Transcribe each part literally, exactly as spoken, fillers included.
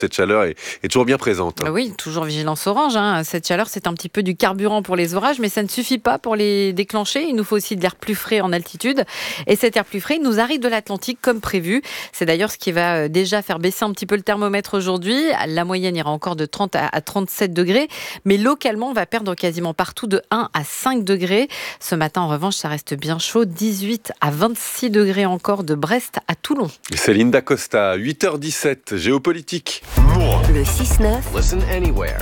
Cette chaleur est, est toujours bien présente. Bah oui, toujours vigilance orange. Hein. Cette chaleur, c'est un petit peu du carburant pour les orages, mais ça ne suffit pas pour les déclencher. Il nous faut aussi de l'air plus frais en altitude. Et cet air plus frais, il nous arrive de l'Atlantique comme prévu. C'est d'ailleurs ce qui va déjà faire baisser un petit peu le thermomètre aujourd'hui. La moyenne ira encore de trente à trente-sept degrés. Mais localement, on va perdre quasiment partout de un à cinq degrés. Ce matin, en revanche, ça reste bien chaud. dix-huit à vingt-six degrés encore de Brest à Toulon. Céline Dacosta, huit heures dix-sept, géopolitique. Le six neuf. Listen anywhere.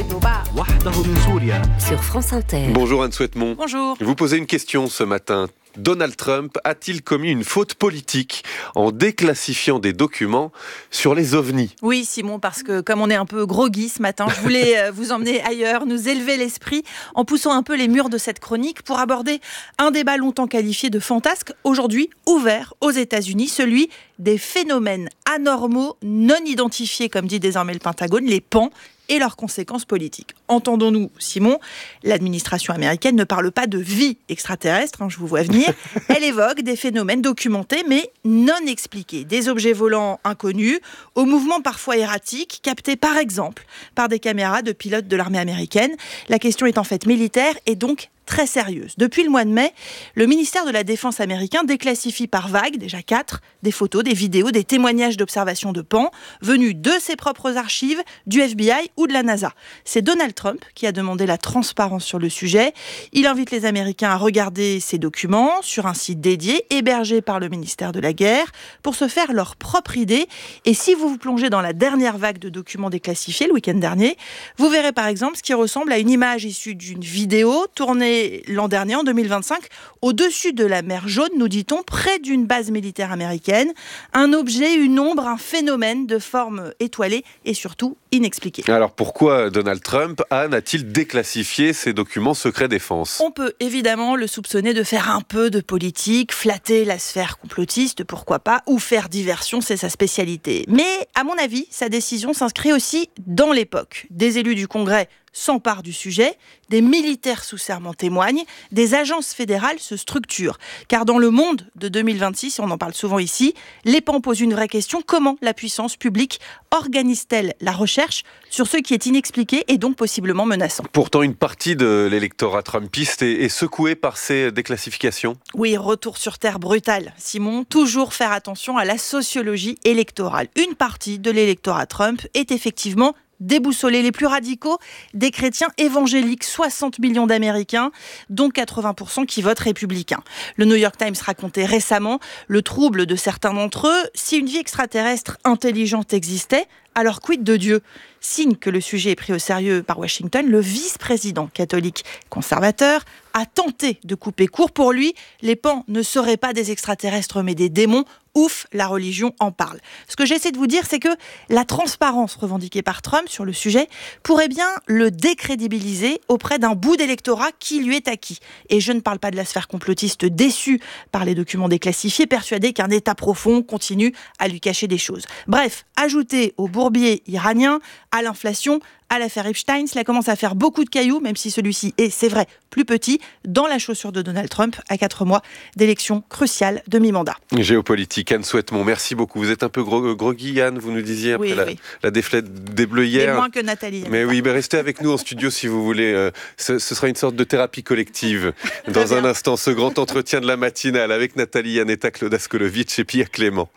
Sur France Inter. Bonjour Anne Souhaitemont. Bonjour. Vous posez une question ce matin. Donald Trump a-t-il commis une faute politique en déclassifiant des documents sur les ovnis ? Oui, Simon, parce que comme on est un peu groggy ce matin, je voulais vous emmener ailleurs, nous élever l'esprit en poussant un peu les murs de cette chronique pour aborder un débat longtemps qualifié de fantasque, aujourd'hui ouvert aux États-Unis, celui des phénomènes anormaux non identifiés, comme dit désormais le Pentagone, les P A N, et leurs conséquences politiques. Entendons-nous, Simon, l'administration américaine ne parle pas de vie extraterrestre, hein, je vous vois venir. Elle évoque des phénomènes documentés mais non expliqués. Des objets volants inconnus, aux mouvements parfois erratiques, captés par exemple par des caméras de pilotes de l'armée américaine. La question est en fait militaire et donc très sérieuse. Depuis le mois de mai, le ministère de la Défense américain déclassifie par vagues, déjà quatre, des photos, des vidéos, des témoignages d'observation de P A N venus de ses propres archives, du F B I ou de la NASA. C'est Donald Trump qui a demandé la transparence sur le sujet. Il invite les Américains à regarder ces documents sur un site dédié, hébergé par le ministère de la Guerre, pour se faire leur propre idée. Et si vous vous plongez dans la dernière vague de documents déclassifiés le week-end dernier, vous verrez par exemple ce qui ressemble à une image issue d'une vidéo tournée l'an dernier, en deux mille vingt-cinq, au-dessus de la mer Jaune, nous dit-on, près d'une base militaire américaine. Un objet, une ombre, un phénomène de forme étoilée et surtout inexpliqué. Alors pourquoi Donald Trump, Anne, a-t-il déclassifié ces documents secret défense ? On peut évidemment le soupçonner de faire un peu de politique, flatter la sphère complotiste, pourquoi pas, ou faire diversion, c'est sa spécialité. Mais à mon avis, sa décision s'inscrit aussi dans l'époque. Des élus du Congrès s'emparent du sujet, des militaires sous serment témoignent, des agences fédérales se structurent. Car dans le monde de deux mille vingt-six, on en parle souvent ici, les P A N posent une vraie question. Comment la puissance publique organise-t-elle la recherche sur ce qui est inexpliqué et donc possiblement menaçant ? Pourtant, une partie de l'électorat trumpiste est, est secouée par ces déclassifications. Oui, retour sur terre brutal. Simon, toujours faire attention à la sociologie électorale. Une partie de l'électorat Trump est effectivement déboussolés. Les plus radicaux, des chrétiens évangéliques, soixante millions d'Américains, dont quatre-vingts pour cent qui votent républicains. Le New York Times racontait récemment le trouble de certains d'entre eux. Si une vie extraterrestre intelligente existait, alors quid de Dieu ? Signe que le sujet est pris au sérieux par Washington, le vice-président catholique conservateur a tenté de couper court. Pour lui, les P A N ne seraient pas des extraterrestres mais des démons. Ouf, la religion en parle. Ce que j'essaie de vous dire, c'est que la transparence revendiquée par Trump sur le sujet pourrait bien le décrédibiliser auprès d'un bout d'électorat qui lui est acquis. Et je ne parle pas de la sphère complotiste déçue par les documents déclassifiés, persuadée qu'un État profond continue à lui cacher des choses. Bref, ajouter au bourbier iranien, à l'inflation, à l'affaire Epstein, cela commence à faire beaucoup de cailloux, même si celui-ci est, c'est vrai, plus petit, dans la chaussure de Donald Trump à quatre mois d'élection cruciale de mi-mandat. Géopolitique, Anne Souhaitemont, merci beaucoup. Vous êtes un peu gro- groggy, Anne, vous nous disiez, après oui, la, oui. la défaite des Bleus hier. Et moins que Nathalie. Mais oui, mais restez avec nous en studio si vous voulez. Euh, ce, ce sera une sorte de thérapie collective. Dans un instant, ce grand entretien de la matinale avec Nathalie Yanetta, Claude Askolovitch et Pierre Clément.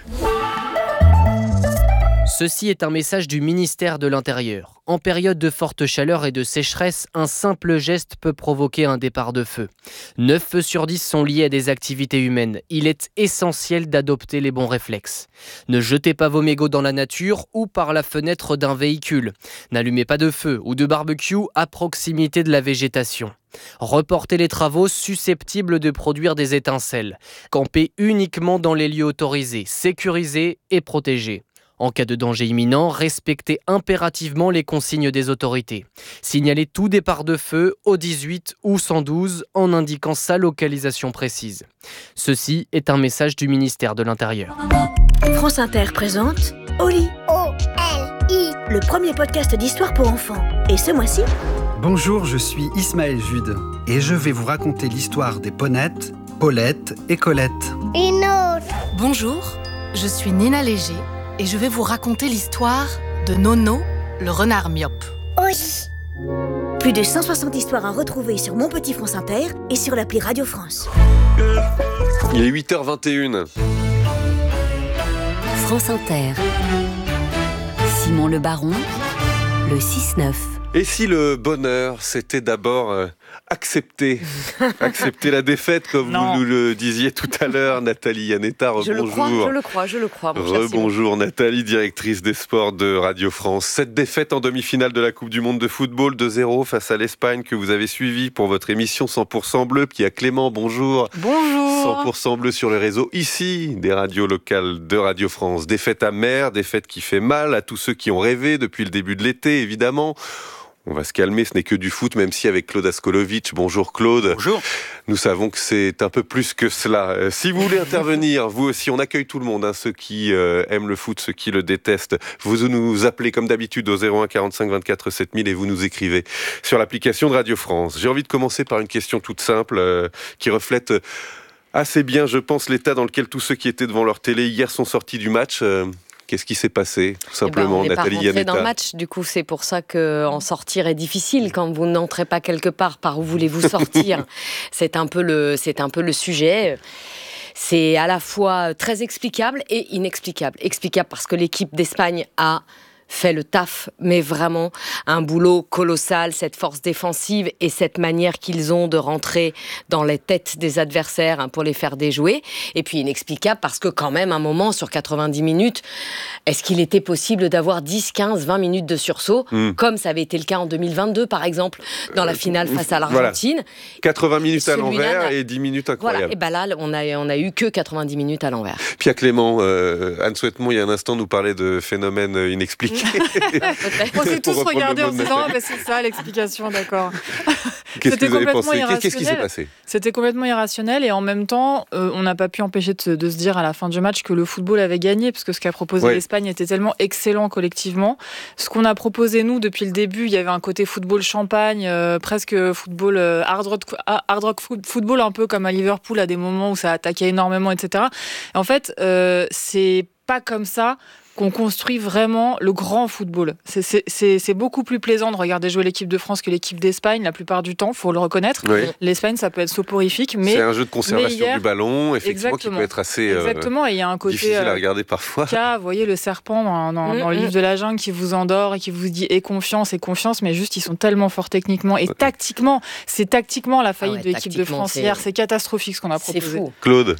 Ceci est un message du ministère de l'Intérieur. En période de forte chaleur et de sécheresse, un simple geste peut provoquer un départ de feu. neuf feux sur dix sont liés à des activités humaines. Il est essentiel d'adopter les bons réflexes. Ne jetez pas vos mégots dans la nature ou par la fenêtre d'un véhicule. N'allumez pas de feu ou de barbecue à proximité de la végétation. Reportez les travaux susceptibles de produire des étincelles. Campez uniquement dans les lieux autorisés, sécurisés et protégés. En cas de danger imminent, respectez impérativement les consignes des autorités. Signalez tout départ de feu au dix-huit ou cent douze en indiquant sa localisation précise. Ceci est un message du ministère de l'Intérieur. France Inter présente Oli, O L I, le premier podcast d'histoire pour enfants. Et ce mois-ci, bonjour, je suis Ismaël Jude et je vais vous raconter l'histoire des Ponettes, Paulette et Colette. une autre. Bonjour, je suis Nina Léger et je vais vous raconter l'histoire de Nono, le renard myope. Oui. Plus de cent soixante histoires à retrouver sur Mon Petit France Inter et sur l'appli Radio France. Il est huit heures vingt et une. France Inter. Simon Le Baron, le six neuf. Et si le bonheur, c'était d'abord euh, accepter, accepter la défaite, comme Non. vous nous le disiez tout à l'heure, Nathalie Yanetta, Je le crois, rebonjour. je le crois, je le crois. Mon cher Simon. Rebonjour Nathalie, directrice des sports de Radio France. Cette défaite en demi-finale de la Coupe du Monde de football deux zéro face à l'Espagne que vous avez suivie pour votre émission cent pour cent bleu. Puis à Clément, bonjour. Bonjour. cent pour cent bleu sur le réseau ici des radios locales de Radio France. Défaite amère, défaite qui fait mal à tous ceux qui ont rêvé depuis le début de l'été, évidemment. On va se calmer, ce n'est que du foot, même si avec Claude Askolovitch, bonjour Claude. Bonjour. Nous savons que c'est un peu plus que cela. Euh, si vous voulez intervenir, vous aussi, on accueille tout le monde, hein, ceux qui euh, aiment le foot, ceux qui le détestent. Vous nous appelez comme d'habitude au zéro un quarante-cinq vingt-quatre sept mille et vous nous écrivez sur l'application de Radio France. J'ai envie de commencer par une question toute simple euh, qui reflète assez bien, je pense, l'état dans lequel tous ceux qui étaient devant leur télé hier sont sortis du match. Euh, Qu'est-ce qui s'est passé, tout simplement, eh ben, Nathalie Yanetta. On n'est pas rentré dans le Yanetta? match, du coup c'est pour ça qu'en sortir est difficile quand vous n'entrez pas quelque part. Par où voulez-vous sortir? C'est un peu le, c'est un peu le sujet. C'est à la fois très explicable et inexplicable. Explicable parce que l'équipe d'Espagne a fait le taf, mais vraiment un boulot colossal, cette force défensive et cette manière qu'ils ont de rentrer dans les têtes des adversaires hein, pour les faire déjouer. Et puis inexplicable parce que quand même, un moment, sur quatre-vingt-dix minutes, est-ce qu'il était possible d'avoir dix, quinze, vingt minutes de sursaut, mm. comme ça avait été le cas en deux mille vingt-deux, par exemple, dans la finale face à l'Argentine. Voilà. quatre-vingts minutes à l'envers n'a... et dix minutes incroyables. Voilà, et ben là, on a, on a eu que quatre-vingt-dix minutes à l'envers. Pierre Clément, euh, Anne Souhaitemont, il y a un instant, nous parlait de phénomènes inexpliqués. On s'est tous regardés en se disant ah, bah, c'est ça l'explication, d'accord. Qu'est-ce C'était que vous avez complètement pensé? irrationnel. Qu'est-ce qui s'est passé? C'était complètement irrationnel et en même temps, euh, on n'a pas pu empêcher de se, de se dire à la fin du match que le football avait gagné parce que ce qu'a proposé ouais. l'Espagne était tellement excellent collectivement. Ce qu'on a proposé nous depuis le début, il y avait un côté football champagne, euh, presque football euh, hard rock, hard rock football un peu comme à Liverpool à des moments où ça attaquait énormément, et cetera. Et en fait, euh, c'est pas comme ça qu'on construit vraiment le grand football. C'est, c'est, c'est, c'est beaucoup plus plaisant de regarder jouer l'équipe de France que l'équipe d'Espagne, la plupart du temps, il faut le reconnaître. Oui. L'Espagne, ça peut être soporifique, mais... C'est un jeu de conservation hier, du ballon, effectivement, exactement, qui peut être assez exactement, et il y a un côté, difficile à regarder parfois. Vous voyez le serpent dans, dans, mmh, dans le livre de la jungle qui vous endort et qui vous dit « aie confiance, aie confiance », mais juste, ils sont tellement forts techniquement. Et tactiquement, c'est tactiquement la faillite ah ouais, de l'équipe de France c'est... hier. C'est catastrophique ce qu'on a proposé. C'est fou. Claude?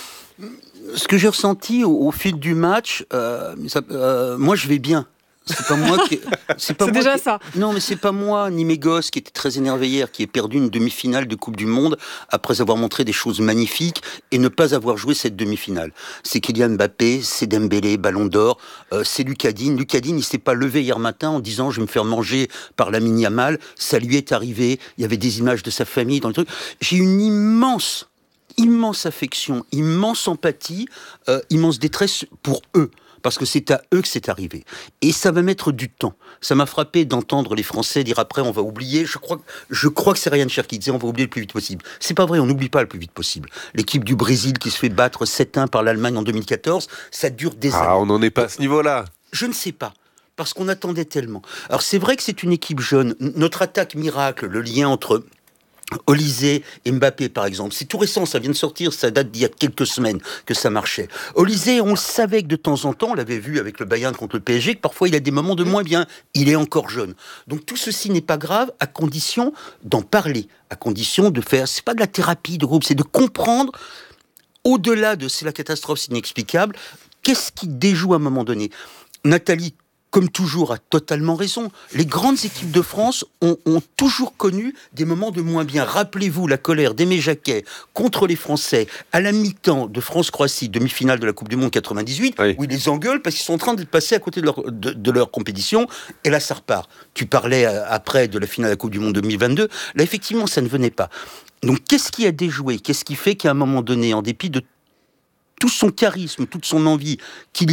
Ce que j'ai ressenti au, au fil du match, euh, ça, euh, moi je vais bien. C'est pas moi qui. C'est, pas c'est moi déjà qui... ça. Non, mais c'est pas moi ni mes gosses qui étaient très énervés hier, qui ai perdu une demi-finale de Coupe du Monde après avoir montré des choses magnifiques et ne pas avoir joué cette demi-finale. C'est Kylian Mbappé, c'est Dembélé, Ballon d'Or, euh, c'est Lucas Digne. Lucas Digne, il s'est pas levé hier matin en disant je vais me faire manger par Lamine Yamal. Ça lui est arrivé. Il y avait des images de sa famille dans le truc. J'ai une immense. immense affection, immense empathie, euh, immense détresse pour eux, parce que c'est à eux que c'est arrivé. Et ça va mettre du temps. Ça m'a frappé d'entendre les Français dire après on va oublier. Je crois, je crois que c'est Ryan Cherki qui disait on va oublier le plus vite possible. C'est pas vrai, on n'oublie pas le plus vite possible. L'équipe du Brésil qui se fait battre sept un par l'Allemagne en deux mille quatorze, ça dure des années. Ah, on n'en est pas à ce niveau-là. Je ne sais pas. Parce qu'on attendait tellement. Alors c'est vrai que c'est une équipe jeune. Notre attaque miracle, le lien entre Olysée et Mbappé, par exemple. C'est tout récent, ça vient de sortir, ça date d'il y a quelques semaines que ça marchait. Olysée, on le savait que de temps en temps, on l'avait vu avec le Bayern contre le P S G, que parfois il a des moments de moins bien. Il est encore jeune. Donc tout ceci n'est pas grave, à condition d'en parler, à condition de faire... C'est pas de la thérapie de groupe, c'est de comprendre, au-delà de c'est la catastrophe, c'est inexplicable, qu'est-ce qui déjoue à un moment donné. Nathalie, comme toujours, a totalement raison. Les grandes équipes de France ont, ont toujours connu des moments de moins bien. Rappelez-vous la colère d'Aimé Jacquet contre les Français à la mi-temps de France-Croatie, demi-finale de la Coupe du Monde quatre-vingt-dix-huit, oui. où ils les engueulent parce qu'ils sont en train de passer à côté de leur, de, de leur compétition, et là ça repart. Tu parlais après de la finale de la Coupe du Monde deux mille vingt-deux, là effectivement ça ne venait pas. Donc qu'est-ce qui a déjoué? Qu'est-ce qui fait qu'à un moment donné, en dépit de tout son charisme, toute son envie, Kylian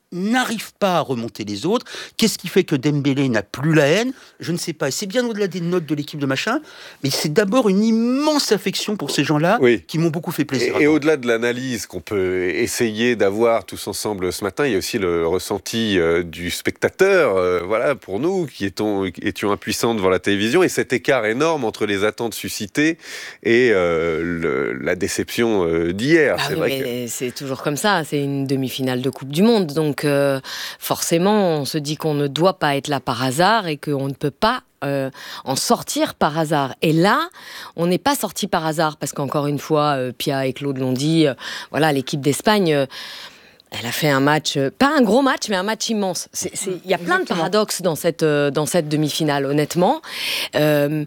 n'arrive pas à remonter les autres. Qu'est-ce qui fait que Dembélé n'a plus la haine ? Je ne sais pas. Et c'est bien au-delà des notes de l'équipe de machin, mais c'est d'abord une immense affection pour ces gens-là oui. qui m'ont beaucoup fait plaisir. Et, et au-delà de l'analyse qu'on peut essayer d'avoir tous ensemble ce matin, il y a aussi le ressenti euh, du spectateur, euh, voilà, pour nous qui étions, étions impuissants devant la télévision, et cet écart énorme entre les attentes suscitées et euh, le, la déception euh, d'hier. Ah c'est oui, vrai mais que... c'est toujours comme ça. C'est une demi-finale de Coupe du Monde, donc euh, forcément, on se dit qu'on ne doit pas être là par hasard et qu'on ne peut pas euh, en sortir par hasard. Et là, on n'est pas sorti par hasard parce qu'encore une fois, euh, Pia et Claude l'ont dit. Euh, voilà, l'équipe d'Espagne. Euh, Elle a fait un match, pas un gros match, mais un match immense. Il y a plein de paradoxes dans cette, euh, dans cette demi-finale, honnêtement. Euh,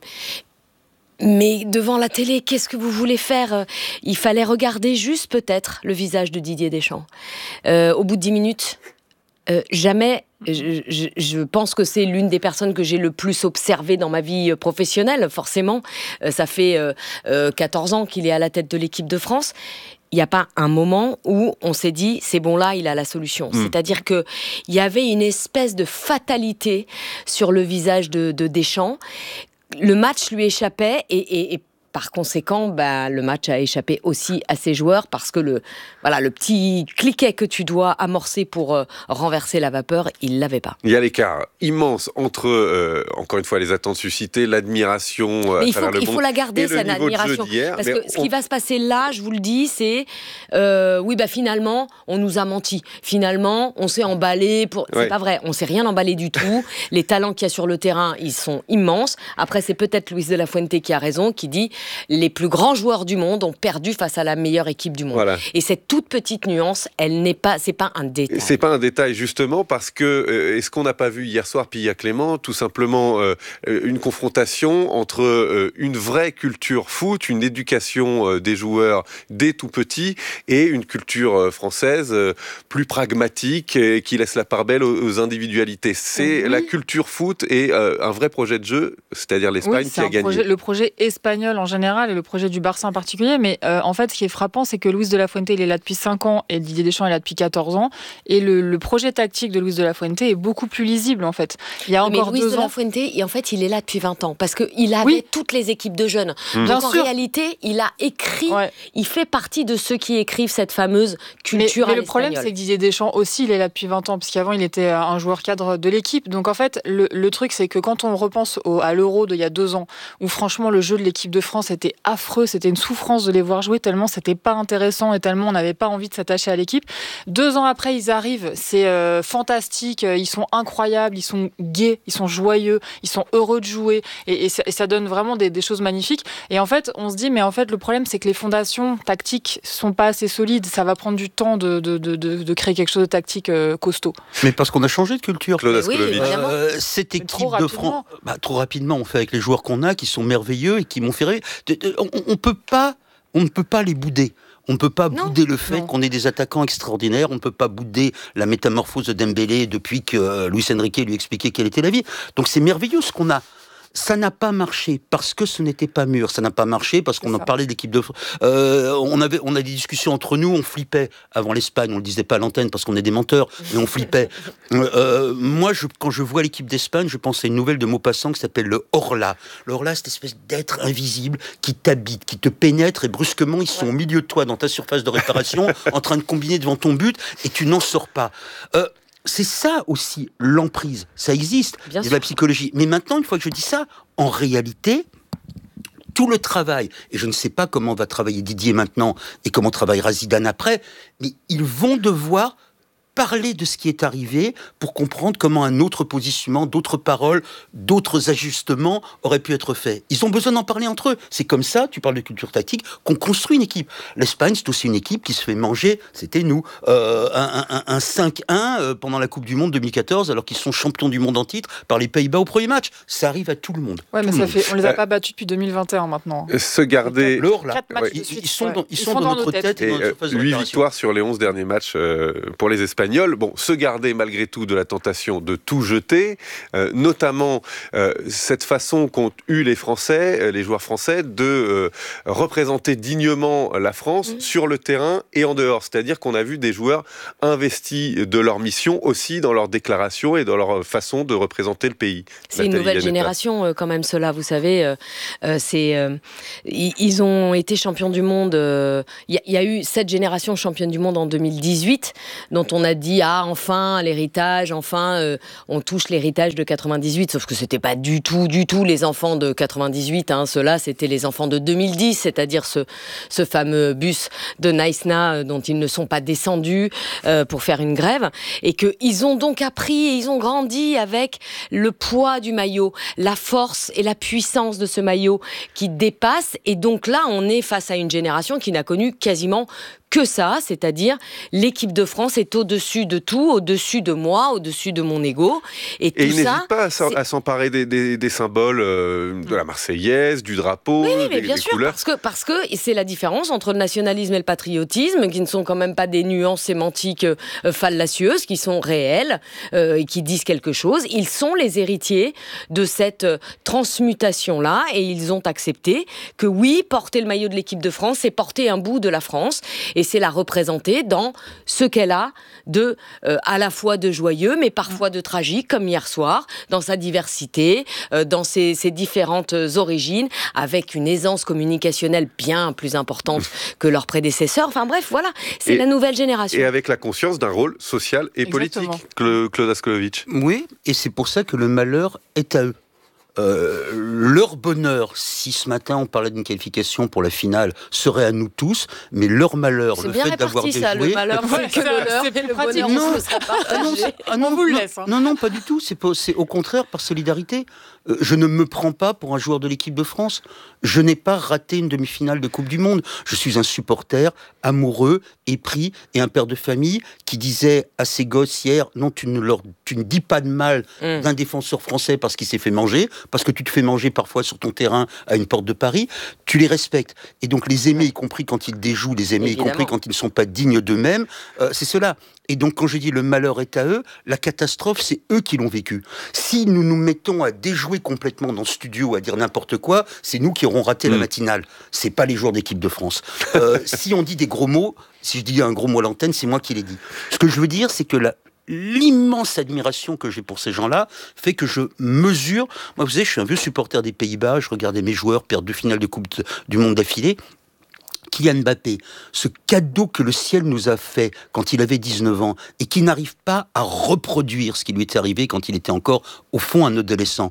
mais devant la télé, qu'est-ce que vous voulez faire ? Il fallait regarder juste peut-être le visage de Didier Deschamps. Euh, au bout de dix minutes, euh, jamais... Je, je, je pense que c'est l'une des personnes que j'ai le plus observée dans ma vie professionnelle, forcément. Euh, ça fait euh, euh, quatorze ans qu'il est à la tête de l'équipe de France. Il n'y a pas un moment où on s'est dit c'est bon, là il a la solution. Mmh. C'est-à-dire que il y avait une espèce de fatalité sur le visage de, de Deschamps. Le match lui échappait et, et, et par conséquent, bah, le match a échappé aussi à ses joueurs parce que le, voilà, le petit cliquet que tu dois amorcer pour euh, renverser la vapeur, il ne l'avait pas. Il y a l'écart immense entre, euh, encore une fois, les attentes suscitées, l'admiration euh, à il faut, travers le il monde faut la garder, cette admiration. Parce que on... ce qui va se passer là, je vous le dis, c'est euh, oui, bah, finalement, on nous a menti. Finalement, on s'est emballé. Pour... C'est ouais. pas vrai, on ne s'est rien emballé du tout. Les talents qu'il y a sur le terrain, ils sont immenses. Après, c'est peut-être Luis de la Fuente qui a raison, qui dit les plus grands joueurs du monde ont perdu face à la meilleure équipe du monde. Voilà. Et cette toute petite nuance, elle n'est pas, c'est pas un détail. C'est pas un détail justement parce que euh, est-ce qu'on n'a pas vu hier soir Pia Clément tout simplement euh, une confrontation entre euh, une vraie culture foot, une éducation euh, des joueurs dès tout petits et une culture euh, française euh, plus pragmatique et qui laisse la part belle aux, aux individualités. C'est oui. la culture foot et euh, un vrai projet de jeu, c'est-à-dire l'Espagne oui, qui a gagné. Projet, le projet espagnol en général et le projet du Barça en particulier, mais euh, en fait ce qui est frappant c'est que Luis de la Fuente il est là depuis cinq ans et Didier Deschamps est là depuis quatorze ans et le, le projet tactique de Luis de la Fuente est beaucoup plus lisible en fait. Il y a encore mais deux Luis de ans... la Fuente, en fait il est là depuis vingt ans parce qu'il avait oui. toutes les équipes de jeunes. Mmh. Donc en sûr. réalité il a écrit, ouais. il fait partie de ceux qui écrivent cette fameuse culture mais, à mais le problème c'est que Didier Deschamps aussi il est là depuis vingt ans parce qu'avant il était un joueur cadre de l'équipe. Donc en fait le, le truc c'est que quand on repense au, à l'Euro d'il y a deux ans où franchement le jeu de l'équipe de France était affreux, c'était une souffrance de les voir jouer tellement c'était pas intéressant et tellement on n'avait pas envie de s'attacher à l'équipe. Deux ans après ils arrivent, c'est euh, fantastique, ils sont incroyables, ils sont gais, ils sont joyeux, ils sont heureux de jouer et, et, ça, et ça donne vraiment des, des choses magnifiques. Et en fait on se dit mais en fait le problème c'est que les fondations tactiques sont pas assez solides, ça va prendre du temps de, de, de, de, de créer quelque chose de tactique euh, costaud. Mais parce qu'on a changé de culture. Claude oui, euh, cette équipe de France, bah, trop rapidement on fait avec les joueurs qu'on a qui sont merveilleux et qui m'ont fait rire. On, on peut pas, on ne peut pas les bouder. On ne peut pas non, bouder le fait non. qu'on ait des attaquants extraordinaires. On ne peut pas bouder la métamorphose de Dembélé depuis que euh, Luis Enrique lui expliquait quelle était la vie. Donc c'est merveilleux ce qu'on a. Ça n'a pas marché parce que ce n'était pas mûr. Ça n'a pas marché parce qu'on en parlait d'équipe de France. Euh, on avait, on a des discussions entre nous. On flippait avant l'Espagne. On le disait pas à l'antenne parce qu'on est des menteurs, mais on flippait. Euh, moi, je, quand je vois l'équipe d'Espagne, je pense à une nouvelle de Maupassant qui s'appelle le Orla. Le Orla, c'est cette espèce d'être invisible qui t'habite, qui te pénètre et brusquement ils sont ouais. au milieu de toi dans ta surface de réparation, en train de combiner devant ton but et tu n'en sors pas. Euh, C'est ça aussi, l'emprise. Ça existe, il y a de la psychologie. Mais maintenant, une fois que je dis ça, en réalité, tout le travail, et je ne sais pas comment va travailler Didier maintenant, et comment travaillera Zidane après, mais ils vont devoir parler de ce qui est arrivé pour comprendre comment un autre positionnement, d'autres paroles, d'autres ajustements auraient pu être faits. Ils ont besoin d'en parler entre eux. C'est comme ça, tu parles de culture tactique, qu'on construit une équipe. L'Espagne, c'est aussi une équipe qui se fait manger, c'était nous, euh, un, un, un cinq un pendant la Coupe du Monde deux mille quatorze, alors qu'ils sont champions du monde en titre par les Pays-Bas au premier match. Ça arrive à tout le monde. Ouais, tout mais ça monde. fait, on les a euh, pas battus depuis deux mille vingt et un maintenant. Se garder... L'or, là, ouais. ils, ils, sont ouais. dans, ils, ils sont sont dans dans notre tête. tête Et euh, huit victoires sur les onze derniers matchs euh, pour les Espagnols. Espagnols, bon, se gardaient malgré tout de la tentation de tout jeter, euh, notamment euh, cette façon qu'ont eu les Français, euh, les joueurs français, de euh, représenter dignement la France mmh. sur le terrain et en dehors. C'est-à-dire qu'on a vu des joueurs investis de leur mission aussi dans leurs déclarations et dans leur façon de représenter le pays. C'est Nathalie une nouvelle Gannetta. génération euh, quand même, ceux-là, vous savez. Euh, euh, c'est, euh, ils ont été champions du monde. Il euh, y, y a eu cette génération championne du monde en deux mille dix-huit, dont on a dit, ah, enfin, l'héritage, enfin, euh, on touche l'héritage de quatre-vingt-dix-huit, sauf que c'était pas du tout, du tout les enfants de quatre-vingt-dix-huit, hein. Ceux-là, c'était les enfants de deux mille dix, c'est-à-dire ce, ce fameux bus de Naïsna euh, dont ils ne sont pas descendus euh, pour faire une grève, et qu'ils ont donc appris et ils ont grandi avec le poids du maillot, la force et la puissance de ce maillot qui dépasse, et donc là, on est face à une génération qui n'a connu quasiment que ça, c'est-à-dire l'équipe de France est au-dessus de tout, au-dessus de moi, au-dessus de mon ego. Et, tout et il ça, n'hésite pas à, à s'emparer des, des, des symboles euh, de la Marseillaise, du drapeau, oui, oui, mais des, bien des sûr, couleurs. Parce que, parce que c'est la différence entre le nationalisme et le patriotisme, qui ne sont quand même pas des nuances sémantiques euh, fallacieuses, qui sont réelles euh, et qui disent quelque chose. Ils sont les héritiers de cette euh, transmutation-là, et ils ont accepté que oui, porter le maillot de l'équipe de France, c'est porter un bout de la France. Et Et c'est la représenter dans ce qu'elle a de, euh, à la fois de joyeux, mais parfois de tragique, comme hier soir, dans sa diversité, euh, dans ses, ses différentes origines, avec une aisance communicationnelle bien plus importante que leurs prédécesseurs. Enfin bref, voilà, c'est et, la nouvelle génération. Et avec la conscience d'un rôle social et Exactement. politique, Cla- Claude Askolovitch. Oui, et c'est pour ça que le malheur est à eux. Euh, leur bonheur, si ce matin on parlait d'une qualification pour la finale, serait à nous tous, mais leur malheur, c'est le bien fait d'avoir réparti, déjoué... ça, le malheur, ouais, c'est que le leur, c'est et le pratique. bonheur, Non. on se sera Ah non, partagé. ah non, On vous le non, laisse, hein. non, non, pas du tout. C'est, pas, c'est au contraire par solidarité. Euh, je ne me prends pas pour un joueur de l'équipe de France. Je n'ai pas raté une demi-finale de Coupe du Monde. Je suis un supporter amoureux, épris, et un père de famille qui disait à ses gosses hier, non, tu ne, leur, tu ne dis pas de mal mm. d'un défenseur français parce qu'il s'est fait manger, parce que tu te fais manger parfois sur ton terrain à une porte de Paris, tu les respectes. Et donc les aimer, y compris quand ils déjouent, les aimer, Évidemment. y compris quand ils ne sont pas dignes d'eux-mêmes, euh, c'est cela. Et donc quand je dis le malheur est à eux, la catastrophe, c'est eux qui l'ont vécu. Si nous nous mettons à déjouer complètement dans le studio, à dire n'importe quoi, c'est nous qui aurons raté mmh. la matinale. C'est pas les joueurs d'équipe de France. Euh, si on dit des gros mots, si je dis un gros mot à l'antenne, c'est moi qui l'ai dit. Ce que je veux dire, c'est que la l'immense admiration que j'ai pour ces gens-là fait que je mesure... Moi, vous savez, je suis un vieux supporter des Pays-Bas, je regardais mes joueurs perdre deux finales de Coupe du Monde d'affilée. Kylian Mbappé, ce cadeau que le ciel nous a fait quand il avait dix-neuf ans et qui n'arrive pas à reproduire ce qui lui était arrivé quand il était encore, au fond, un adolescent.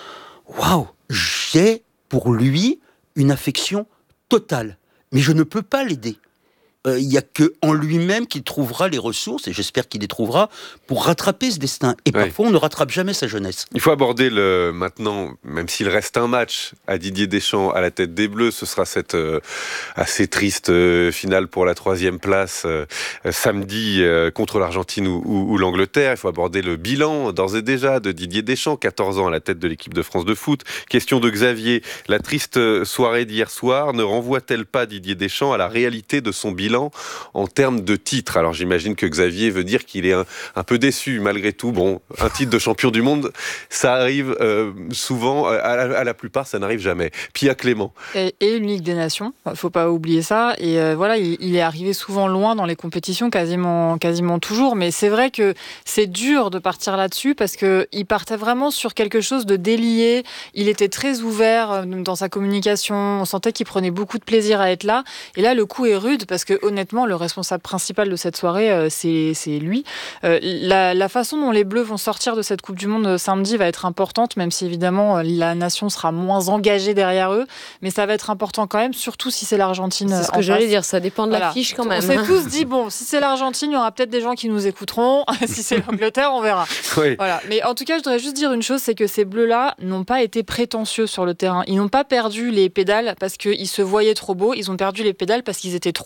Waouh, j'ai pour lui une affection totale, mais je ne peux pas l'aider. Il euh, n'y a qu'en lui-même qu'il trouvera les ressources, et j'espère qu'il les trouvera, pour rattraper ce destin. Et oui. parfois, on ne rattrape jamais sa jeunesse. Il faut aborder le, maintenant, même s'il reste un match à Didier Deschamps à la tête des Bleus, ce sera cette euh, assez triste euh, finale pour la troisième place euh, samedi euh, contre l'Argentine ou, ou, ou l'Angleterre. Il faut aborder le bilan, d'ores et déjà, de Didier Deschamps, quatorze ans à la tête de l'équipe de France de foot. Question de Xavier, la triste soirée d'hier soir ne renvoie-t-elle pas Didier Deschamps à la réalité de son bilan en termes de titres? Alors j'imagine que Xavier veut dire qu'il est un, un peu déçu malgré tout. Bon, un titre de champion du monde, ça arrive euh, souvent, à la, à la plupart ça n'arrive jamais. Pia Clément. Et, et une Ligue des Nations, il ne faut pas oublier ça. Et euh, voilà, il, il est arrivé souvent loin dans les compétitions, quasiment, quasiment toujours. Mais c'est vrai que c'est dur de partir là-dessus parce qu'il partait vraiment sur quelque chose de délié. Il était très ouvert dans sa communication. On sentait qu'il prenait beaucoup de plaisir à être là. Et là, le coup est rude parce que honnêtement, le responsable principal de cette soirée, euh, c'est, c'est lui. Euh, la, la façon dont les Bleus vont sortir de cette Coupe du Monde euh, samedi va être importante, même si évidemment euh, la nation sera moins engagée derrière eux, mais ça va être important quand même, surtout si c'est l'Argentine. C'est ce que j'allais dire, ça dépend de voilà. l'affiche quand même. On s'est tous dit, bon, si c'est l'Argentine, il y aura peut-être des gens qui nous écouteront, si c'est l'Angleterre, on verra. Oui. Voilà. Mais en tout cas, je voudrais juste dire une chose, c'est que ces Bleus-là n'ont pas été prétentieux sur le terrain. Ils n'ont pas perdu les pédales parce qu'ils se voyaient trop beaux, ils ont perdu les pédales parce qu'ils étaient trop verts.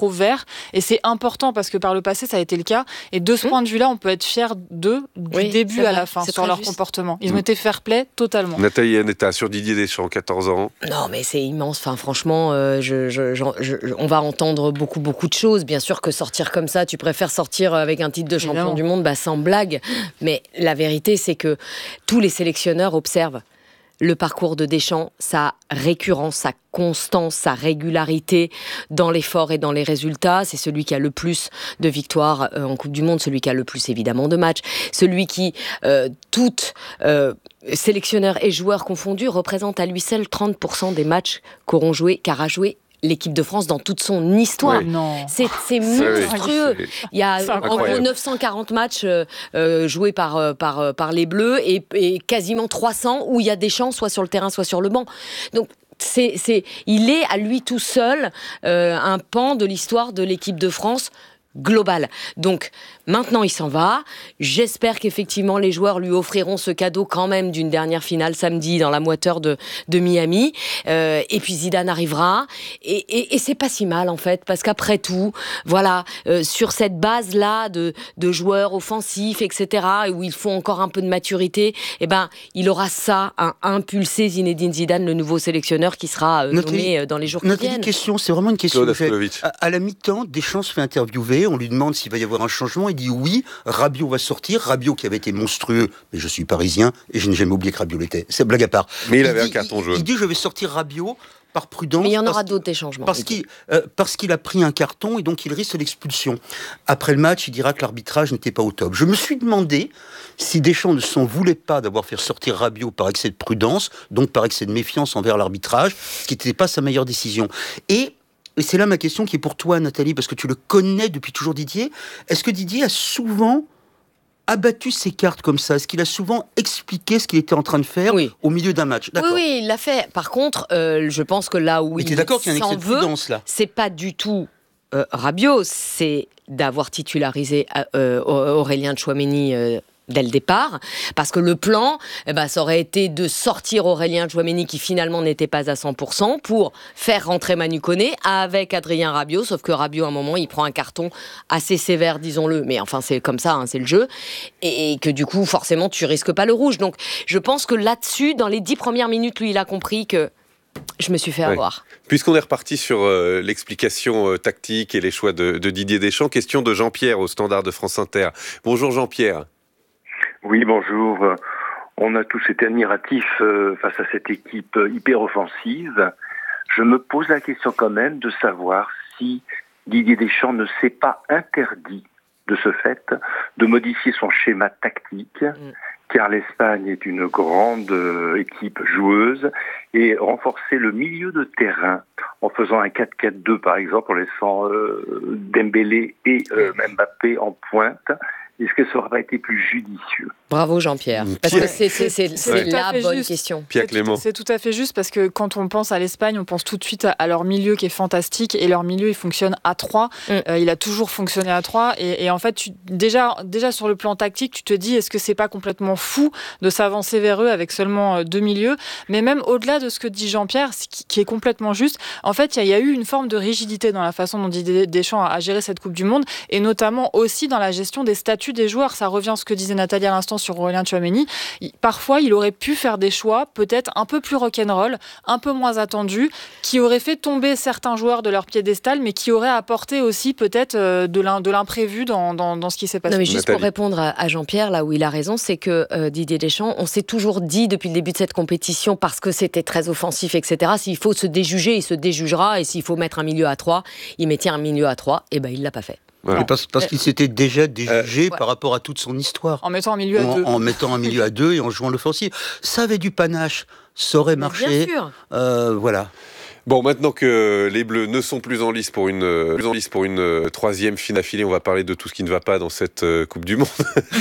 Et c'est important parce que par le passé, ça a été le cas. Et de ce mmh. point de vue-là, on peut être fier d'eux du oui, début à la fin c'est sur leur juste. comportement. Ils mmh. ont été fair-play totalement. Nathalie Anetta, sur Didier Deschamps, quatorze ans. Non, mais c'est immense. Enfin, franchement, euh, je, je, je, je, on va entendre beaucoup, beaucoup de choses. Bien sûr que sortir comme ça, tu préfères sortir avec un titre de champion Évidemment. du monde, bah, sans blague. Mais la vérité, c'est que tous les sélectionneurs observent le parcours de Deschamps, sa récurrence, sa constance, sa régularité dans l'effort et dans les résultats. C'est celui qui a le plus de victoires euh, en Coupe du Monde, celui qui a le plus évidemment de matchs, celui qui, euh, toutes euh, sélectionneurs et joueurs confondus, représente à lui seul trente pour cent des matchs qu'auront joué, qu'aura joué l'équipe de France dans toute son histoire. Oui. Non. C'est, c'est monstrueux. C'est... Il y a en gros neuf cent quarante matchs euh, euh, joués par, euh, par, euh, par les Bleus et, et quasiment trois cents où il y a Deschamps soit sur le terrain, soit sur le banc. Donc, c'est, c'est, il est à lui tout seul euh, un pan de l'histoire de l'équipe de France globale. Donc, maintenant, il s'en va. J'espère qu'effectivement, les joueurs lui offriront ce cadeau quand même d'une dernière finale samedi dans la moiteur de, de Miami. Euh, et puis, Zidane arrivera. Et, et, et c'est pas si mal, en fait, parce qu'après tout, voilà, euh, sur cette base-là de, de joueurs offensifs, et cetera, où il faut encore un peu de maturité, eh ben, il aura ça à impulser Zinedine Zidane, le nouveau sélectionneur qui sera euh, Nathalie, nommé euh, dans les jours qui Nathalie, viennent. Question, c'est vraiment une question. À, à la mi-temps, Deschamps se fait interviewer. On lui demande s'il va y avoir un changement. Il dit oui, Rabiot va sortir. Rabiot qui avait été monstrueux, mais je suis parisien et je n'ai jamais oublié que Rabiot l'était. C'est blague à part. Mais il, il avait dit, un carton jaune. Il, il dit je vais sortir Rabiot par prudence. Mais il y en aura d'autres des changements. Parce qu'il, euh, parce qu'il a pris un carton et donc il risque l'expulsion. Après le match, il dira que l'arbitrage n'était pas au top. Je me suis demandé si Deschamps ne s'en voulait pas d'avoir fait sortir Rabiot par excès de prudence, donc par excès de méfiance envers l'arbitrage, ce qui n'était pas sa meilleure décision. Et Et c'est là ma question qui est pour toi, Nathalie, parce que tu le connais depuis toujours, Didier. Est-ce que Didier a souvent abattu ses cartes comme ça ? Est-ce qu'il a souvent expliqué ce qu'il était en train de faire oui. au milieu d'un match ? D'accord. Oui, oui, il l'a fait. Par contre, euh, je pense que là où Mais il t'es d'accord qu'il y a un excès de veut, prudence, là ? c'est pas du tout euh, Rabiot, c'est d'avoir titularisé euh, Aurélien Tchouaméni euh, dès le départ, parce que le plan, eh ben, ça aurait été de sortir Aurélien Tchouaméni qui finalement n'était pas à cent pour cent pour faire rentrer Manu Koné avec Adrien Rabiot, sauf que Rabiot à un moment il prend un carton assez sévère, disons-le, mais enfin c'est comme ça, hein, c'est le jeu, et, et que du coup forcément tu risques pas le rouge. Donc je pense que là-dessus, dans les dix premières minutes, lui il a compris que je me suis fait avoir. Ouais. Puisqu'on est reparti sur euh, l'explication euh, tactique et les choix de, de Didier Deschamps, question de Jean-Pierre au Standard de France Inter. Bonjour Jean-Pierre. Oui, bonjour. On a tous été admiratifs euh, face à cette équipe hyper offensive. Je me pose la question quand même de savoir si Didier Deschamps ne s'est pas interdit de ce fait de modifier son schéma tactique, mmh. car l'Espagne est une grande euh, équipe joueuse, et renforcer le milieu de terrain en faisant un quatre quatre deux par exemple, en laissant euh, Dembélé et euh, Mbappé en pointe. Est-ce que ça aurait pas été plus judicieux ? Bravo Jean-Pierre, parce que c'est, c'est, c'est, c'est, c'est la bonne juste. question. C'est tout, c'est tout à fait juste, parce que quand on pense à l'Espagne, on pense tout de suite à, à leur milieu qui est fantastique, et leur milieu il fonctionne à trois, mm. euh, il a toujours fonctionné à trois, et, et en fait tu, déjà, déjà sur le plan tactique, tu te dis est-ce que c'est pas complètement fou de s'avancer vers eux avec seulement deux milieux, mais même au-delà de ce que dit Jean-Pierre, qui, qui est complètement juste, en fait il y, y a eu une forme de rigidité dans la façon dont Didier Deschamps a, a géré cette Coupe du Monde, et notamment aussi dans la gestion des statuts des joueurs. Ça revient à ce que disait Nathalie à l'instant sur Aurélien Tchouaméni. Parfois, il aurait pu faire des choix peut-être un peu plus rock'n'roll, un peu moins attendus, qui auraient fait tomber certains joueurs de leur piédestal, mais qui auraient apporté aussi peut-être de l'imprévu dans, dans, dans ce qui s'est passé. Non, mais juste Nathalie. Pour répondre à Jean-Pierre, là où il a raison, c'est que euh, Didier Deschamps, on s'est toujours dit depuis le début de cette compétition, parce que c'était très offensif, et cetera, s'il faut se déjuger, il se déjugera, et s'il faut mettre un milieu à trois, il mettait un milieu à trois, et ben il l'a pas fait. Voilà. Parce, parce qu'il s'était déjà déjugé euh, ouais. par rapport à toute son histoire. En mettant un milieu à deux. En, en mettant un milieu à deux et en jouant l'offensive. Ça avait du panache, ça aurait marché. Bien sûr. Euh, voilà. Bon, maintenant que les Bleus ne sont plus en lice pour une, plus en lice pour une euh, troisième finale affilée, on va parler de tout ce qui ne va pas dans cette euh, Coupe du Monde.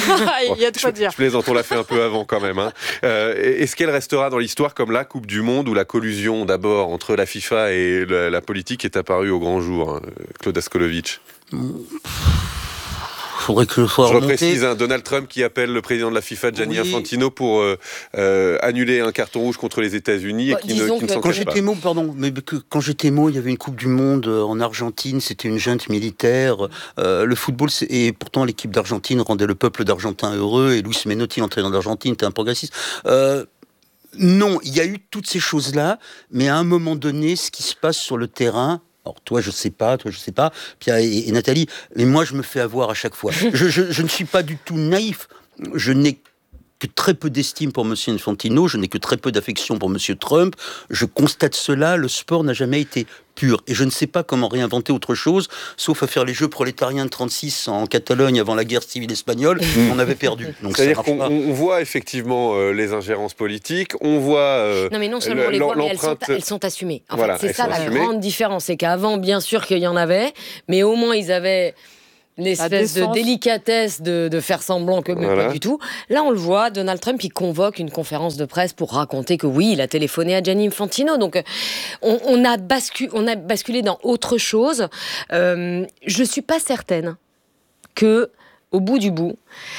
Il y a de quoi je, dire. Je plaisante, on l'a fait un peu avant quand même. Hein. Euh, est-ce qu'elle restera dans l'histoire comme la Coupe du Monde où la collusion d'abord entre la FIFA et la, la politique est apparue au grand jour, hein, Claude Askolovitch? faudrait que je sois Je remonté. précise, hein, Donald Trump qui appelle le président de la FIFA, Gianni oui. Infantino, pour euh, euh, annuler un carton rouge contre les États-Unis bah, et qui ne, qui ne s'en quand cache j'étais pas. mot, pardon, mais que, quand j'étais mot, il y avait une Coupe du Monde en Argentine, c'était une junte militaire. Euh, le football, c'est, et pourtant l'équipe d'Argentine rendait le peuple d'Argentin heureux. Et Luis Menotti, l'entraîneur d'Argentine, était un progressiste. Euh, non, il y a eu toutes ces choses-là, mais à un moment donné, ce qui se passe sur le terrain. Alors toi je sais pas, toi je sais pas, Pierre et, et Nathalie, mais moi je me fais avoir à chaque fois. je, je, je ne suis pas du tout naïf, je n'ai que très peu d'estime pour M. Infantino, je n'ai que très peu d'affection pour M. Trump, je constate cela, le sport n'a jamais été pur, et je ne sais pas comment réinventer autre chose, sauf à faire les Jeux prolétariens de trente-six en Catalogne avant la guerre civile espagnole, on avait perdu. Donc c'est-à-dire qu'on on voit effectivement euh, les ingérences politiques, on voit euh, non mais non seulement on les voit, mais elles sont, elles sont assumées. En voilà, fait, c'est ça la assumées. grande différence, c'est qu'avant, bien sûr qu'il y en avait, mais au moins ils avaient l'espèce de délicatesse de, de faire semblant que mais voilà. Pas du tout. Là, on le voit, Donald Trump, il convoque une conférence de presse pour raconter que oui, il a téléphoné à Gianni Infantino. Donc, on, on, a, bascu- on a basculé dans autre chose. Euh, je ne suis pas certaine que, au bout du bout,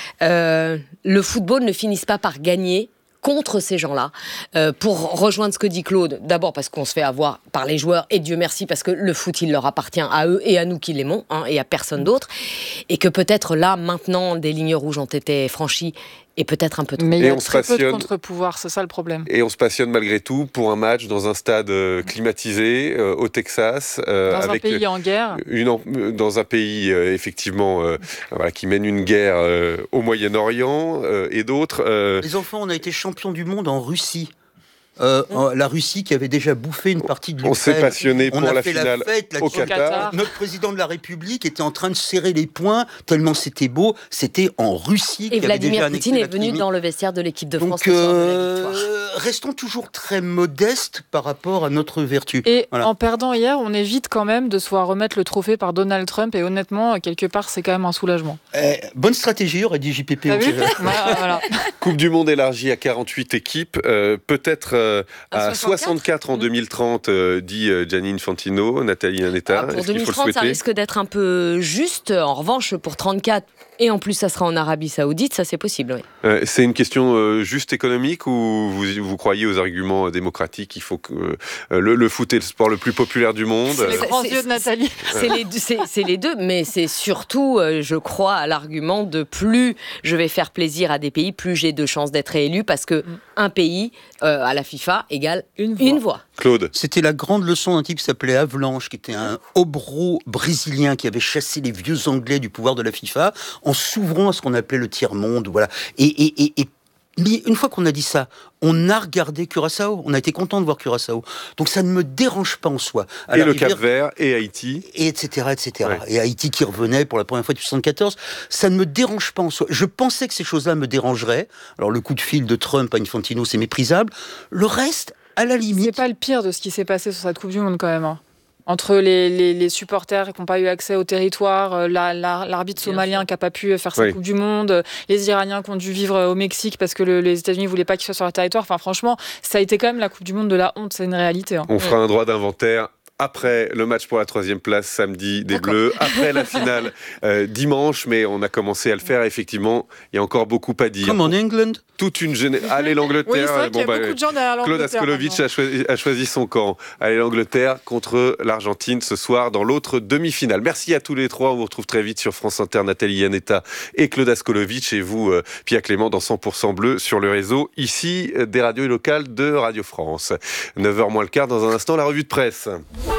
euh, le football ne finisse pas par gagner contre ces gens-là, euh, pour rejoindre ce que dit Claude, d'abord parce qu'on se fait avoir par les joueurs, et Dieu merci, parce que le foot, il leur appartient à eux et à nous qui l'aimons, hein, et à personne d'autre, et que peut-être là, maintenant, des lignes rouges ont été franchies, et peut-être un peu trop. Mais il y a très peu de contre-pouvoir, c'est ça le problème. Et on se passionne malgré tout pour un match dans un stade euh, climatisé, euh, au Texas. Euh, dans avec un pays en guerre. Une, dans un pays, euh, effectivement, euh, voilà, qui mène une guerre euh, au Moyen-Orient euh, et d'autres. Euh... Les enfants, on a été champion du monde en Russie. Euh, la Russie qui avait déjà bouffé une partie de l'Ukraine. On s'est passionné pour on a la fait finale la fête, au Qatar. Qatar. Notre président de la République était en train de serrer les poings tellement c'était beau. C'était en Russie. Et Vladimir Poutine est venu dans le vestiaire de l'équipe de France. Donc, euh, restons toujours très modestes par rapport à notre vertu. Et voilà. En perdant hier, on évite quand même de se voir remettre le trophée par Donald Trump. Et honnêtement, quelque part, c'est quand même un soulagement. Eh, bonne stratégie, aurait dit J P P. Voilà. Coupe du Monde élargie à quarante-huit équipes. Euh, peut-être euh, à soixante-quatre en deux mille trente, euh, dit euh, Gianni Infantino. Nathalie Nanetta, ah, pour est-ce deux mille trente, qu'il faut le ça risque d'être un peu juste. En revanche, pour trente-quatre, et en plus ça sera en Arabie Saoudite, ça c'est possible. Oui. Euh, c'est une question euh, juste économique ou vous, vous croyez aux arguments euh, démocratiques? Il faut que euh, le, le foot est le sport le plus populaire du monde. C'est les grands yeux de Nathalie. C'est les, c'est, c'est les deux, mais c'est surtout, euh, je crois, à l'argument de plus je vais faire plaisir à des pays, plus j'ai de chances d'être élu, parce que mm. un pays euh, à la FIFA égale une voix. Une voix. Claude. C'était la grande leçon d'un type qui s'appelait Avalanche, qui était un hobro brésilien qui avait chassé les vieux Anglais du pouvoir de la FIFA en s'ouvrant à ce qu'on appelait le tiers-monde. Voilà. Et, et, et, et mais une fois qu'on a dit ça, on a regardé Curaçao. On a été content de voir Curaçao. Donc ça ne me dérange pas en soi. À et le Cap-Vert, et Haïti. Et etc. etc. Ouais. Et Haïti qui revenait pour la première fois depuis soixante-quatorze. Ça ne me dérange pas en soi. Je pensais que ces choses-là me dérangeraient. Alors le coup de fil de Trump à Infantino, c'est méprisable. Le reste, à la limite... C'est pas le pire de ce qui s'est passé sur cette Coupe du Monde quand même. Hein. Entre les, les, les supporters qui n'ont pas eu accès au territoire, la, la, l'arbitre somalien qui n'a pas pu faire sa oui. Coupe du Monde, les Iraniens qui ont dû vivre au Mexique parce que le, les États-Unis ne voulaient pas qu'ils soient sur leur territoire. Enfin, franchement, ça a été quand même la Coupe du Monde de la honte, c'est une réalité. Hein. On fera un droit d'inventaire après le match pour la troisième place samedi des D'accord. Bleus, après la finale euh, dimanche, mais on a commencé à le faire. Effectivement, il y a encore beaucoup à dire. Comme en England. Toute une géné... Allez l'Angleterre. Oui, c'est vrai bon, qu'il y a bah, beaucoup de gens derrière Claude Askolovitch a choisi, a choisi son camp. Allez l'Angleterre contre l'Argentine ce soir dans l'autre demi-finale. Merci à tous les trois. On vous retrouve très vite sur France Inter. Nathalie Yanetta et Claude Askolovitch, et vous, euh, Pierre Clément, dans cent pour cent Bleu sur le réseau ici des radios locales de Radio France. neuf heures moins le quart. Dans un instant, la revue de presse.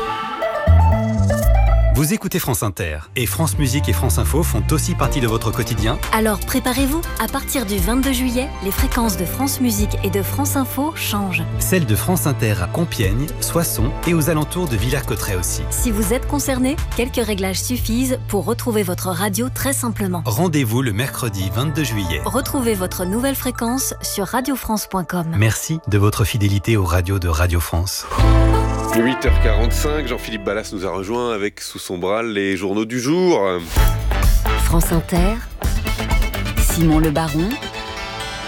Vous écoutez France Inter et France Musique et France Info font aussi partie de votre quotidien. Alors préparez-vous, à partir du vingt-deux juillet, les fréquences de France Musique et de France Info changent. Celles de France Inter à Compiègne, Soissons et aux alentours de Villers-Cotterêts aussi. Si vous êtes concerné, quelques réglages suffisent pour retrouver votre radio très simplement. Rendez-vous le mercredi vingt-deux juillet. Retrouvez votre nouvelle fréquence sur radio france point com. Merci de votre fidélité aux radios de Radio France. huit heures quarante-cinq, Jean-Philippe Ballas nous a rejoint avec sous son bras les journaux du jour. France Inter, Simon Le Baron,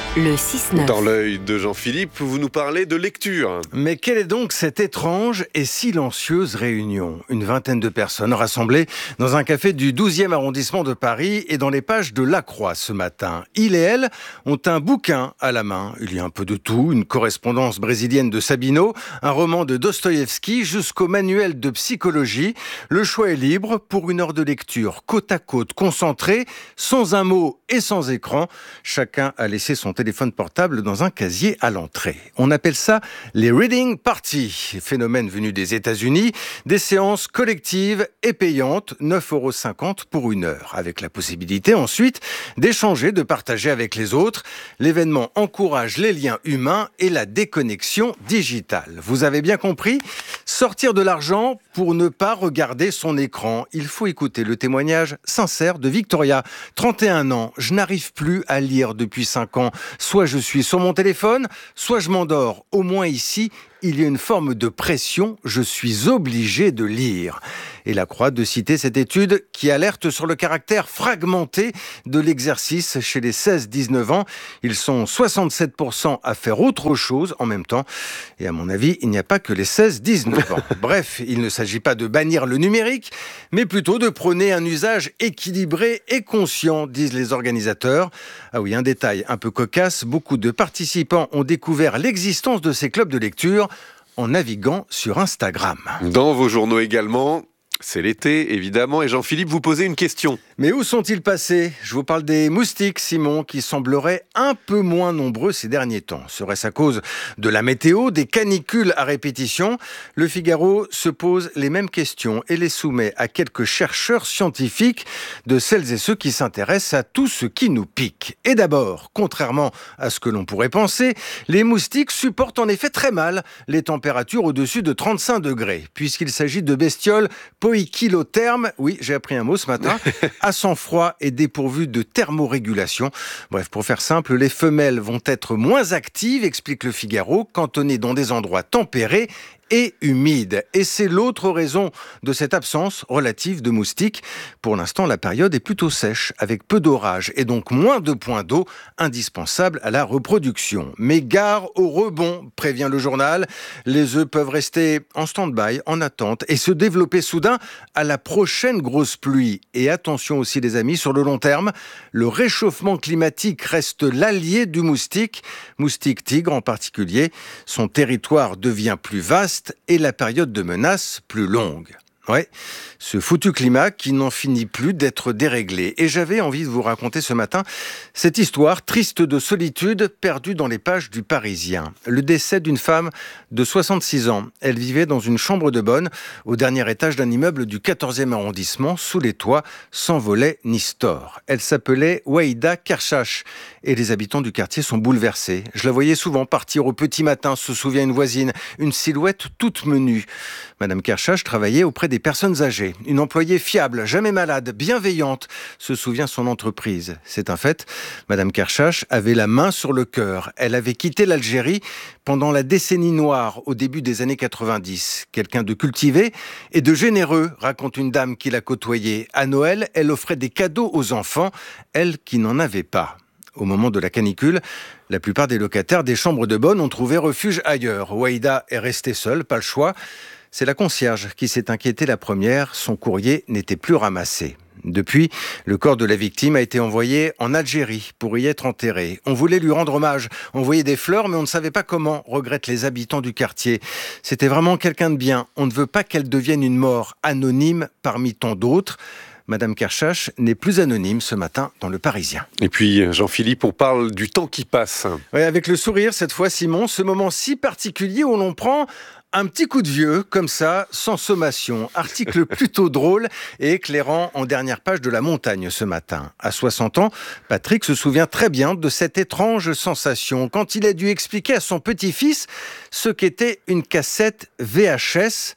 le six neuf. Dans l'œil de Jean-Philippe, vous nous parlez de lecture. Mais quelle est donc cette étrange et silencieuse réunion ? Une vingtaine de personnes rassemblées dans un café du douzième arrondissement de Paris et dans les pages de La Croix ce matin. Il et elle ont un bouquin à la main. Il y a un peu de tout, une correspondance brésilienne de Sabino, un roman de Dostoïevski jusqu'au manuel de psychologie. Le choix est libre pour une heure de lecture côte à côte, concentrée, sans un mot et sans écran. Chacun a laissé son téléphone portable dans un casier à l'entrée. On appelle ça les reading parties, phénomène venu des États-Unis, des séances collectives et payantes, neuf euros cinquante pour une heure, avec la possibilité ensuite d'échanger, de partager avec les autres. L'événement encourage les liens humains et la déconnexion digitale. Vous avez bien compris ? Sortir de l'argent pour ne pas regarder son écran. Il faut écouter le témoignage sincère de Victoria, trente et un ans. Je n'arrive plus à lire depuis cinq ans. Soit je suis sur mon téléphone, soit je m'endors. Au moins ici, il y a une forme de pression. Je suis obligé de lire. Et La Croix de citer cette étude qui alerte sur le caractère fragmenté de l'exercice chez les seize dix-neuf ans. Ils sont soixante-sept pour cent à faire autre chose en même temps. Et à mon avis, il n'y a pas que les seize dix-neuf ans. Bref, il ne s'agit pas de bannir le numérique, mais plutôt de prôner un usage équilibré et conscient, disent les organisateurs. Ah oui, un détail un peu cocasse, beaucoup de participants ont découvert l'existence de ces clubs de lecture en naviguant sur Instagram. Dans vos journaux également, c'est l'été, évidemment. Et Jean-Philippe, vous posez une question. Mais où sont-ils passés ? Je vous parle des moustiques, Simon, qui sembleraient un peu moins nombreux ces derniers temps. Serait-ce à cause de la météo, des canicules à répétition ? Le Figaro se pose les mêmes questions et les soumet à quelques chercheurs scientifiques de celles et ceux qui s'intéressent à tout ce qui nous pique. Et d'abord, contrairement à ce que l'on pourrait penser, les moustiques supportent en effet très mal les températures au-dessus de trente-cinq degrés, puisqu'il s'agit de bestioles poikilothermes, oui, j'ai appris un mot ce matin, à sang froid et dépourvues de thermorégulation. Bref, pour faire simple, les femelles vont être moins actives, explique le Figaro, cantonnées dans des endroits tempérés et humide. Et c'est l'autre raison de cette absence relative de moustiques. Pour l'instant, la période est plutôt sèche, avec peu d'orages et donc moins de points d'eau indispensables à la reproduction. Mais gare au rebond, prévient le journal. Les œufs peuvent rester en stand-by, en attente, et se développer soudain à la prochaine grosse pluie. Et attention aussi les amis, sur le long terme, le réchauffement climatique reste l'allié du moustique, moustique tigre en particulier. Son territoire devient plus vaste et la période de menace plus longue. Ouais, ce foutu climat qui n'en finit plus d'être déréglé. Et j'avais envie de vous raconter ce matin cette histoire triste de solitude perdue dans les pages du Parisien. Le décès d'une femme de soixante-six ans. Elle vivait dans une chambre de bonne au dernier étage d'un immeuble du quatorzième arrondissement, sous les toits, sans volet ni store. Elle s'appelait Waïda Kershach et les habitants du quartier sont bouleversés. Je la voyais souvent partir au petit matin, se souvient une voisine, une silhouette toute menue. Madame Kershach travaillait auprès des personnes âgées. Une employée fiable, jamais malade, bienveillante, se souvient son entreprise. C'est un fait. Madame Kershach avait la main sur le cœur. Elle avait quitté l'Algérie pendant la décennie noire au début des années quatre-vingt-dix. Quelqu'un de cultivé et de généreux, raconte une dame qui l'a côtoyée. À Noël, elle offrait des cadeaux aux enfants, elle qui n'en avait pas. Au moment de la canicule, la plupart des locataires des chambres de bonne ont trouvé refuge ailleurs. Waïda est restée seule, pas le choix. C'est la concierge qui s'est inquiétée la première. Son courrier n'était plus ramassé. Depuis, le corps de la victime a été envoyé en Algérie pour y être enterré. On voulait lui rendre hommage, envoyer des fleurs, mais on ne savait pas comment, regrettent les habitants du quartier. C'était vraiment quelqu'un de bien. On ne veut pas qu'elle devienne une mort anonyme parmi tant d'autres. Madame Kershach n'est plus anonyme ce matin dans Le Parisien. Et puis, Jean-Philippe, on parle du temps qui passe. Oui, avec le sourire cette fois, Simon, ce moment si particulier où l'on prend un petit coup de vieux, comme ça, sans sommation. Article plutôt drôle et éclairant en dernière page de La Montagne ce matin. À soixante ans, Patrick se souvient très bien de cette étrange sensation quand il a dû expliquer à son petit-fils ce qu'était une cassette V H S.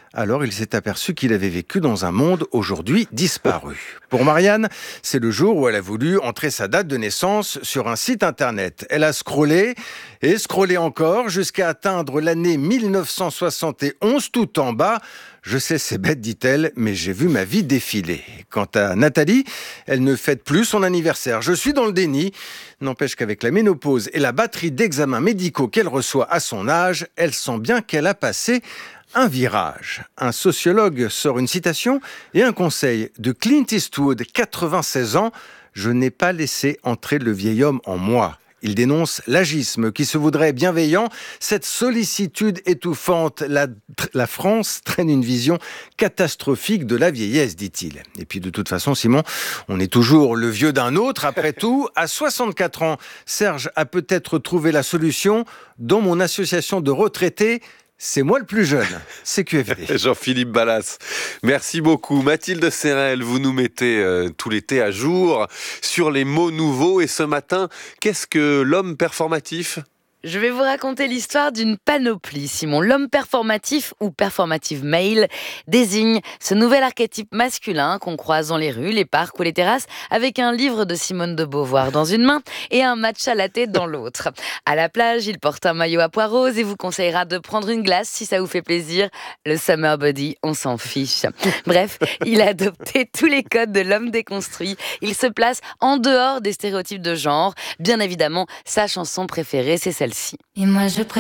Alors il s'est aperçu qu'il avait vécu dans un monde aujourd'hui disparu. Pour Marianne, c'est le jour où elle a voulu entrer sa date de naissance sur un site internet. Elle a scrollé et scrollé encore jusqu'à atteindre l'année mille neuf cent soixante et onze tout en bas. Je sais, c'est bête, dit-elle, mais j'ai vu ma vie défiler. Quant à Nathalie, elle ne fête plus son anniversaire. Je suis dans le déni. N'empêche qu'avec la ménopause et la batterie d'examens médicaux qu'elle reçoit à son âge, elle sent bien qu'elle a passé un virage. Un sociologue sort une citation et un conseil de Clint Eastwood, quatre-vingt-seize ans. « Je n'ai pas laissé entrer le vieil homme en moi ». Il dénonce l'agisme qui se voudrait bienveillant, cette sollicitude étouffante. La, la France traîne une vision catastrophique de la vieillesse, dit-il. Et puis de toute façon, Simon, on est toujours le vieux d'un autre. Après tout, à soixante-quatre ans, Serge a peut-être trouvé la solution. Dans mon association de retraités, c'est moi le plus jeune, C Q F D. Jean-Philippe Ballas, merci beaucoup. Mathilde Serrel, vous nous mettez euh, tout l'été à jour sur les mots nouveaux. Et ce matin, qu'est-ce que l'homme performatif ? Je vais vous raconter l'histoire d'une panoplie, Simon. L'homme performatif ou performative male désigne ce nouvel archétype masculin qu'on croise dans les rues, les parcs ou les terrasses avec un livre de Simone de Beauvoir dans une main et un matcha latte dans l'autre. À la plage, il porte un maillot à pois rose et vous conseillera de prendre une glace si ça vous fait plaisir. Le summer body, on s'en fiche. Bref, il a adopté tous les codes de l'homme déconstruit. Il se place en dehors des stéréotypes de genre. Bien évidemment, sa chanson préférée, c'est celle-ci. Et moi je